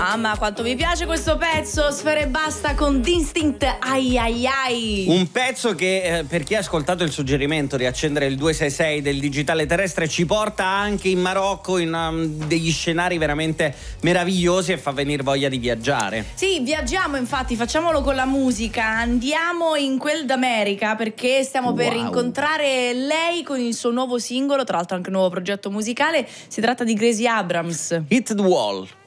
Mamma, quanto mi piace questo pezzo, Sfera Ebbasta con Distinct, ai ai ai. Un pezzo che per chi ha ascoltato il suggerimento di accendere il 266 del digitale terrestre ci porta anche in Marocco in degli scenari veramente meravigliosi e fa venire voglia di viaggiare. Sì, viaggiamo, infatti, facciamolo con la musica, andiamo in quel d'America perché stiamo per incontrare lei con il suo nuovo singolo, tra l'altro anche un nuovo progetto musicale, si tratta di Gracie Abrams. Hit the Wall.